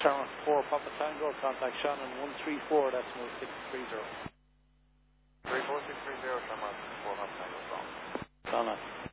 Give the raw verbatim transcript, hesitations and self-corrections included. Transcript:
Sharma four, Papa Tango, contact Shannon one three four, that's one six three zero. three four six three zero, Sharma four, Papa Tango, wrong. Shannon.